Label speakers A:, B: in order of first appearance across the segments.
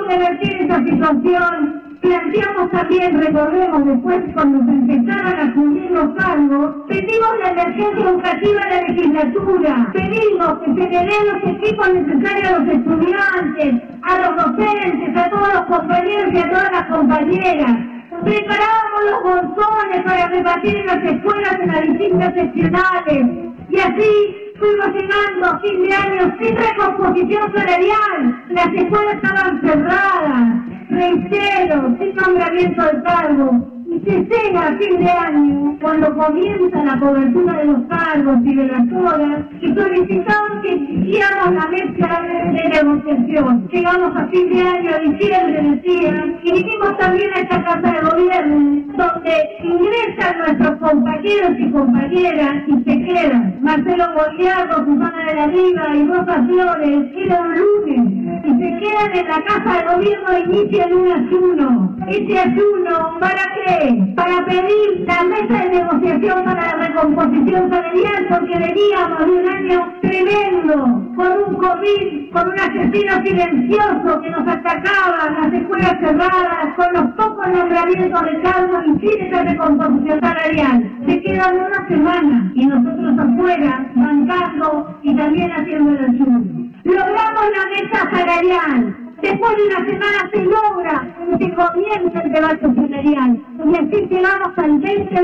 A: revertir esa situación, planteamos también, recordemos después cuando se empezaron a cubrir los cargos, pedimos la emergencia educativa en la legislatura, pedimos que se le den los equipos necesarios a los estudiantes, a los docentes, a todos los compañeros y a todas las compañeras. Preparábamos los bolsones para repartir en las escuelas en las distintas seccionales y así fuimos llegando a fin de año sin recomposición salarial. Las escuelas estaban cerradas, reitero, sin nombramiento del cargo. Y se llega a fin de año, cuando comienza la cobertura de los cargos y de las horas, y solicitaron que hiciéramos la mesa de negociación. Llegamos a fin de año, a diciembre, decían, y vinimos también a esta casa de gobierno, donde ingresan nuestros compañeros y compañeras y se quedan. Marcelo Goliardo, Susana de la Riva y Rosa Flores, era un lunes, y se quedan en la casa de gobierno e inician un ayuno. Ese ayuno, ¿para qué? Para pedir la mesa de negociación para la recomposición salarial, porque veníamos de un año tremendo, con un COVID, con un asesino silencioso que nos atacaba, las escuelas cerradas, con los pocos nombramientos de cargos y sin esa recomposición salarial. Se quedan una semana y nosotros afuera, bancando y también haciendo el ayuno. Logramos la mesa salarial. Después de una semana se logra que comienza el debate salarial. Y así llegamos al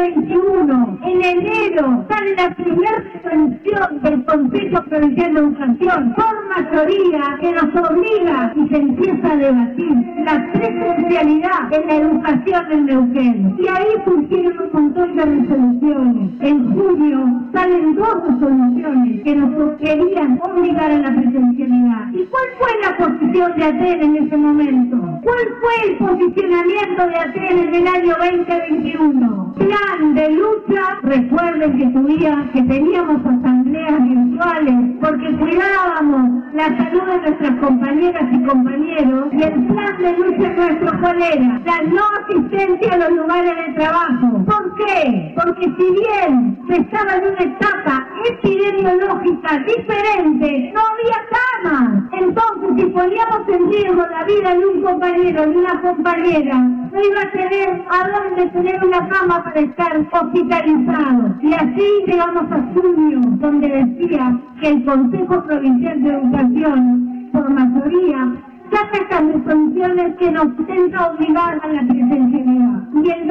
A: 2021. En enero sale la primera suspensión del Consejo Provincial de Educación por mayoría que nos obliga y se empieza a debatir la presencialidad en la educación en Neuquén. Y ahí surgieron un montón de resoluciones. En junio salen 2 resoluciones que nos querían obligar a la presencialidad. ¿Y cuál fue la posición de ATEN en ese momento? ¿Cuál fue el posicionamiento de ATEN en el año 2021? Plan de lucha. Recuerden que teníamos asambleas virtuales porque cuidábamos la salud de nuestras compañeras y compañeros, y el plan de lucha nuestro, ¿cuál era? La no asistencia a los lugares de trabajo. ¿Por qué? Porque si bien se estaba en una etapa epidemiológica diferente, no había camas. Entonces, si poníamos en riesgo la vida de un compañero y una compañera, no iba a tener a dónde tener una cama para estar hospitalizado. Y así llegamos a junio, donde decía que el Consejo Provincial de Educación, por mayoría, saca estas resoluciones que nos intenta obligar a la presencialidad. Y el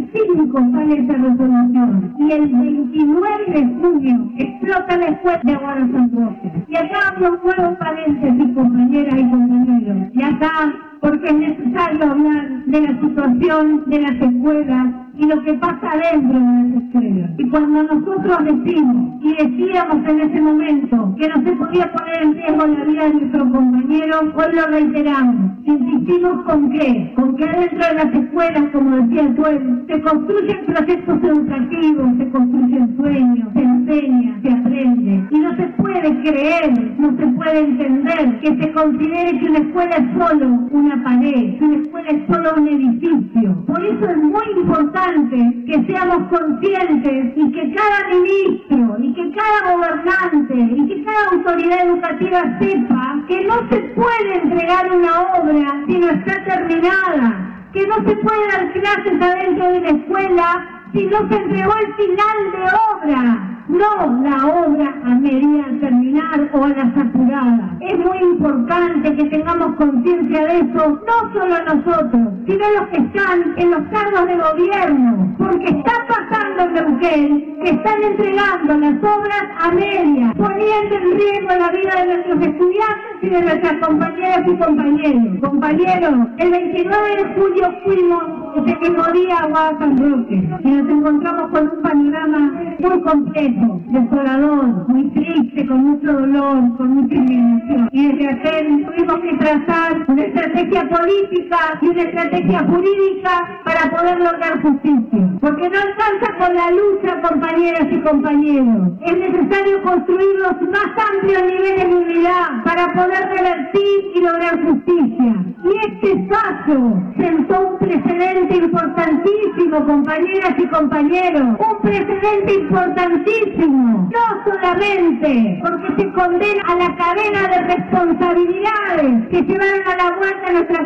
A: 25 sale esa resolución. Y el 29 de junio explota la escuela de Aguada San Roque. Y acá abro un nuevo paréntesis, compañeras y compañeros. Y acá, porque es necesario hablar de la situación de las escuelas y lo que pasa dentro de las escuelas. Y cuando nosotros decimos y decíamos en ese momento que no se podía poner en riesgo la vida de nuestros compañeros, hoy lo reiteramos. Insistimos ¿con qué? Con que adentro de las escuelas, como decía Tuel, se construyen proyectos educativos, se construyen sueños, se enseña, se aprende. Y no se puede creer, no se puede entender que se considere que una escuela es solo una pared, que una escuela es solo un edificio. Por eso es muy importante que seamos conscientes y que cada ministro y que cada gobernante y que cada autoridad educativa sepa que no se puede entregar una obra si no está terminada, que no se puede dar clases adentro de la escuela si no se entregó el final de obra. No la obra a media terminar o a las apuradas. Es muy importante que tengamos conciencia de eso, no solo nosotros, sino los que están en los cargos de gobierno, porque está pasando en Neuquén que están entregando las obras a media, poniendo en riesgo la vida de nuestros estudiantes y de nuestras compañeras y compañeros. Compañeros, el 29 de julio fuimos ese mismo día a Aguada San Roque y nos encontramos con un panorama muy complejo, desolador, muy triste, con mucho dolor, con mucha indignación. Y desde ATEN tuvimos que trazar una estrategia política y una estrategia jurídica para poder lograr justicia. Porque no alcanza con la lucha, compañeras y compañeros. Es necesario construir los más amplios niveles de unidad para poder revertir y lograr justicia. Y este fallo sentó un precedente importantísimo, compañeras y compañeros. Un precedente importantísimo. No solamente porque se condena a la cadena de responsabilidades que llevaron a la muerte a nuestra